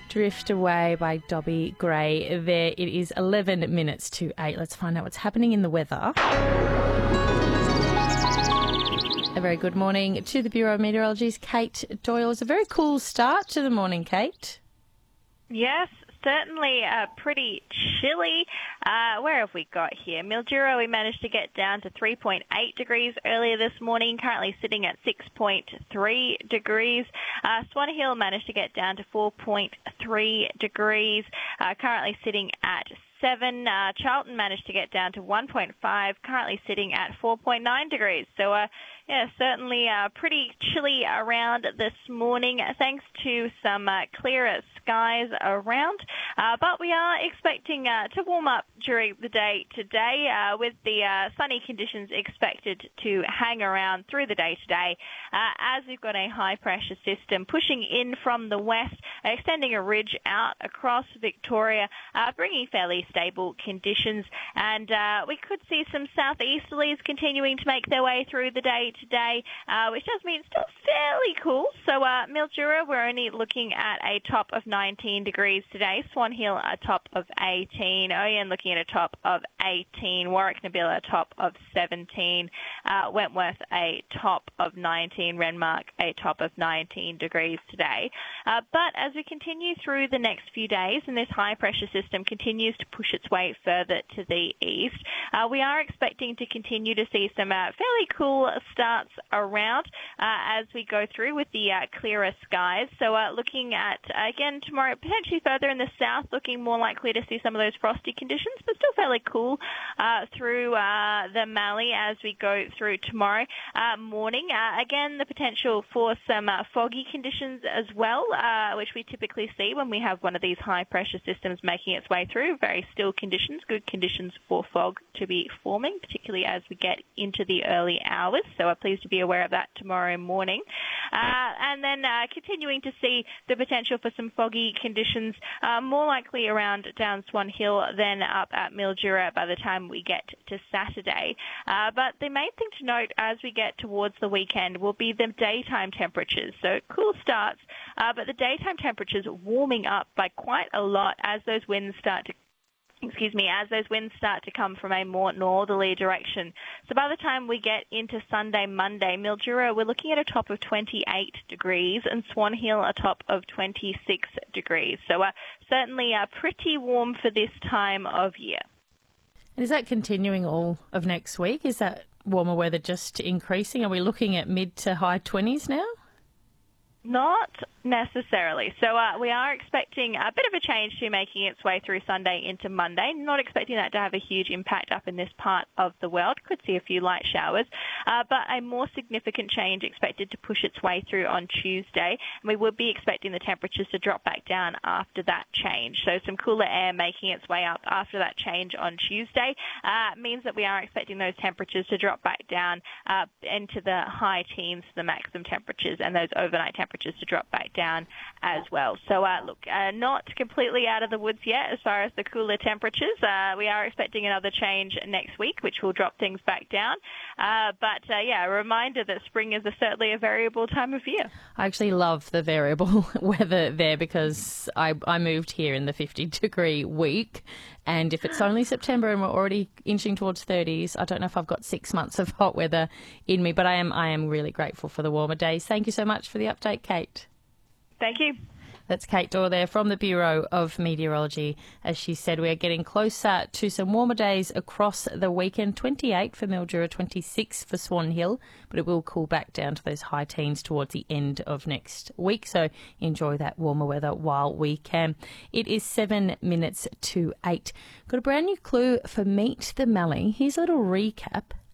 Drift Away by Dobby Gray. There it is, 11 minutes to 8. Let's find out what's happening in the weather. A very good morning to the Bureau of Meteorology's Kate Doyle. It's a very cool start to the morning, Kate. Yes, certainly pretty chilly. Where have we got here? Mildura, we managed to get down to 3.8 degrees earlier this morning, currently sitting at 6.3 degrees. Swan Hill managed to get down to 4.3 degrees, currently sitting at 7. Charlton managed to get down to 1.5, currently sitting at 4.9 degrees. So, certainly pretty chilly around this morning, thanks to some clearer skies around. But we are expecting to warm up during the day today, with the sunny conditions expected to hang around through the day today, as we've got a high-pressure system pushing in from the west, extending a ridge out across Victoria, bringing fairly stable conditions. And we could see some southeasterlies continuing to make their way through the day today, which does mean it's still fairly cool. So Mildura, we're only looking at a top of 19 degrees today. Swan Hill, a top of 18. Oyen looking at a top of 18. Warwick Nabila, a top of 17. Wentworth, a top of 19. Renmark, a top of 19 degrees today. But as we continue through the next few days and this high pressure system continues to push its way further to the east, we are expecting to continue to see some fairly cool starts around as we go through with the clearer skies. So looking at, again, tomorrow, potentially further in the south, looking more likely to see some of those frosty conditions, but still fairly cool through the Mallee as we go through tomorrow morning. Again, the potential for some foggy conditions as well, which we typically see when we have one of these high-pressure systems making its way through. Very still conditions, good conditions for fog to be forming, particularly as we get into the early hours. So pleased to be aware of that tomorrow morning. And then continuing to see the potential for some foggy conditions, more likely around down Swan Hill than up at Mildura by the time we get to Saturday. But the main thing to note as we get towards the weekend will be the daytime temperatures. So cool starts, but the daytime temperatures warming up by quite a lot as those winds start to come from a more northerly direction. So by the time we get into Sunday, Monday, Mildura, we're looking at a top of 28 degrees and Swan Hill a top of 26 degrees. So certainly pretty warm for this time of year. And is that continuing all of next week? Is that warmer weather just increasing? Are we looking at mid to high 20s now? Not necessarily. So we are expecting a bit of a change to making its way through Sunday into Monday. Not expecting that to have a huge impact up in this part of the world. Could see a few light showers, but a more significant change expected to push its way through on Tuesday. And we would be expecting the temperatures to drop back down after that change. So some cooler air making its way up after that change on Tuesday means that we are expecting those temperatures to drop back down into the high teens, the maximum temperatures, and those overnight temperatures to drop back down as well. So not completely out of the woods yet as far as the cooler temperatures. We are expecting another change next week, which will drop things back down. But a reminder that spring is certainly a variable time of year. I actually love the variable weather there because I moved here in the 50-degree week, and if it's only September and we're already inching towards 30s, I don't know if I've got 6 months of hot weather in me, but I am really grateful for the warmer days. Thank you so much for the update, Kate. Thank you. That's Kate Doyle there from the Bureau of Meteorology. As she said, we are getting closer to some warmer days across the weekend. 28 for Mildura, 26 for Swan Hill, but it will cool back down to those high teens towards the end of next week. So enjoy that warmer weather while we can. It is 7 minutes to 8. Got a brand new clue for Meet the Mallee. Here's a little recap.